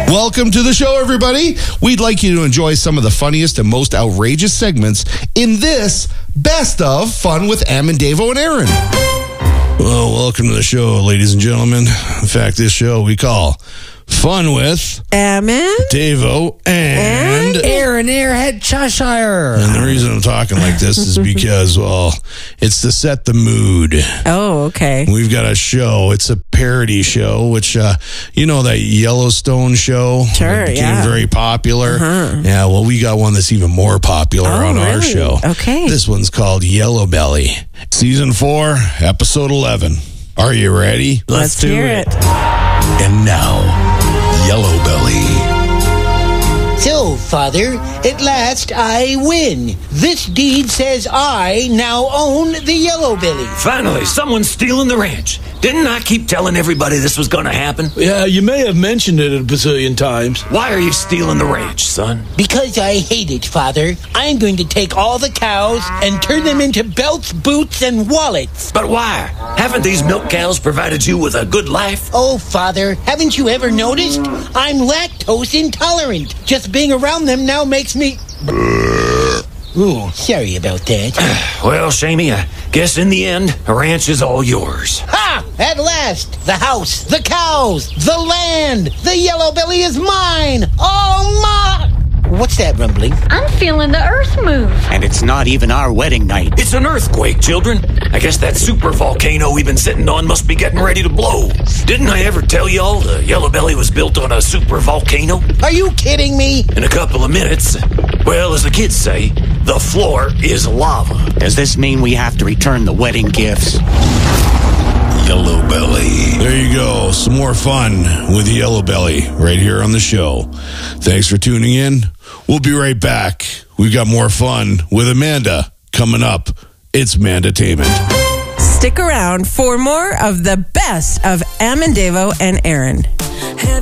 Welcome to the show, everybody. We'd like you to enjoy some of the funniest and most outrageous segments in this Best of Fun with Am and Davo and Aaron. Well, welcome to the show, ladies and gentlemen. In fact, this show we call Fun with Am and Davo and Aaron Airhead Cheshire. And the reason I'm talking like this is because, well, it's to set the mood. Oh, okay. We've got a show. It's a parody show, which, you know, that Yellowstone show? Sure, It became yeah. very popular. Yeah, well, we got one that's even more popular on our really? show. Okay. This one's called Yellow Belly. Season 4, episode 11. Are you ready? Let's hear it. And now, Yellow Belly. So, Father, at last I win. This deed says I now own the Yellow Belly. Finally, someone's stealing the ranch. Didn't I keep telling everybody this was going to happen? Yeah, you may have mentioned it a bazillion times. Why are you stealing the ranch, son? Because I hate it, Father. I'm going to take all the cows and turn them into belts, boots, and wallets. But why? Haven't these milk cows provided you with a good life? Oh, Father, haven't you ever noticed? I'm lactose intolerant. Just being around them now makes me... Ooh, sorry about that. Well, Shamey, I guess in the end, a ranch is all yours. Ha! At last! The house, the cows, the land! The Yellow Belly is mine! Oh, my... What's that rumbling? I'm feeling the earth move. And it's not even our wedding night. It's an earthquake, children. I guess that super volcano we've been sitting on must be getting ready to blow. Didn't I ever tell y'all the Yellow Belly was built on a super volcano? Are you kidding me? In a couple of minutes, well, as the kids say, the floor is lava. Does this mean we have to return the wedding gifts? Yellow Belly. There you go. Some more fun with Yellow Belly right here on the show. Thanks for tuning in. We'll be right back. We've got more fun with Amanda coming up. It's Mandatainment. Stick around for more of the best of Am and Davo and Aaron.